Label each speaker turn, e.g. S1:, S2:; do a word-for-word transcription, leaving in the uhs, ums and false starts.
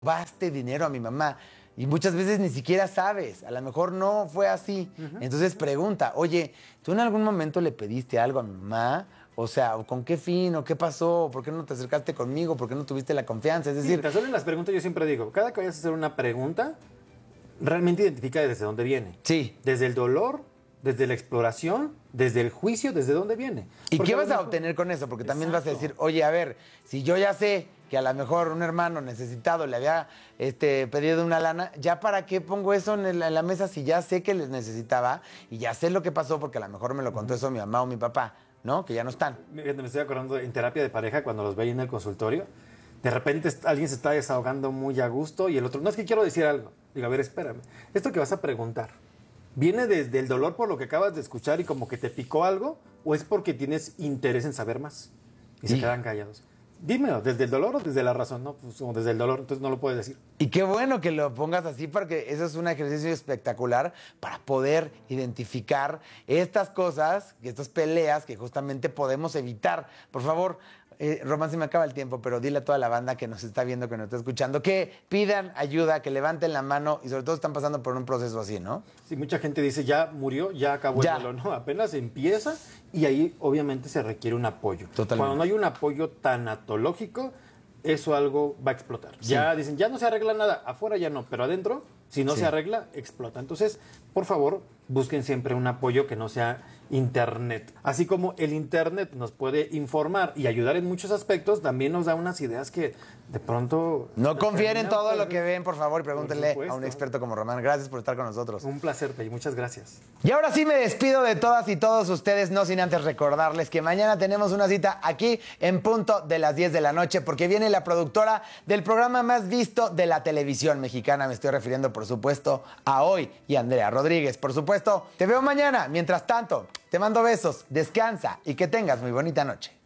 S1: robaste dinero a mi mamá. Y muchas veces ni siquiera sabes, a lo mejor no fue así. Uh-huh. Entonces pregunta, oye, ¿tú en algún momento le pediste algo a mi mamá? O sea, ¿con qué fin? ¿O qué pasó? ¿Por qué no te acercaste conmigo? ¿Por qué no tuviste la confianza? Es decir...
S2: Sí, tan solo en las preguntas yo siempre digo, cada que vayas a hacer una pregunta, realmente identifica desde dónde viene.
S1: Sí.
S2: Desde el dolor, desde la exploración, desde el juicio, desde dónde viene.
S1: ¿Y
S2: Porque
S1: qué vas a
S2: mejor...
S1: obtener con eso? Porque también
S2: Exacto.
S1: vas a decir, oye, a ver, si yo ya sé que a lo mejor un hermano necesitado le había este, pedido una lana, ¿ya para qué pongo eso en, el, en la mesa si ya sé que les necesitaba y ya sé lo que pasó porque a lo mejor me lo contó uh-huh. eso mi mamá o mi papá, ¿no? Que ya no están.
S2: Me estoy acordando en terapia de pareja cuando los veía en el consultorio, de repente alguien se está desahogando muy a gusto y el otro, no, es que quiero decir algo. Digo, a ver, espérame, esto que vas a preguntar, ¿viene desde el dolor por lo que acabas de escuchar y como que te picó algo? ¿O es porque tienes interés en saber más? Y sí. se quedan callados. Dímelo, ¿desde el dolor o desde la razón? No, pues como desde el dolor, entonces no lo puedes decir.
S1: Y qué bueno que lo pongas así, porque eso es un ejercicio espectacular para poder identificar estas cosas, estas peleas que justamente podemos evitar. Por favor, eh, Román, se me acaba el tiempo, pero dile a toda la banda que nos está viendo, que nos está escuchando, que pidan ayuda, que levanten la mano y sobre todo están pasando por un proceso así, ¿no?
S2: Sí, mucha gente dice, ya murió, ya acabó ya. el dolor. No, apenas empieza y ahí obviamente se requiere un apoyo.
S1: Totalmente.
S2: Cuando no hay un apoyo tanatológico, eso algo va a explotar. Sí. Ya dicen, ya no se arregla nada, afuera ya no, pero adentro, si no sí. se arregla, explota. Entonces, por favor, busquen siempre un apoyo que no sea internet. Así como el internet nos puede informar y ayudar en muchos aspectos, también nos da unas ideas que de pronto...
S1: No confíen en todo lo que ven, por favor, y pregúntenle a un experto como Román. Gracias por estar con nosotros.
S2: Un placer, Pei, muchas gracias.
S1: Y ahora sí me despido de todas y todos ustedes, no sin antes recordarles que mañana tenemos una cita aquí en punto de las diez de la noche, porque viene la productora del programa más visto de la televisión mexicana. Me estoy refiriendo, por supuesto, a Hoy y Andrea Rodríguez. Por supuesto, te veo mañana. Mientras tanto, te mando besos, descansa y que tengas muy bonita noche.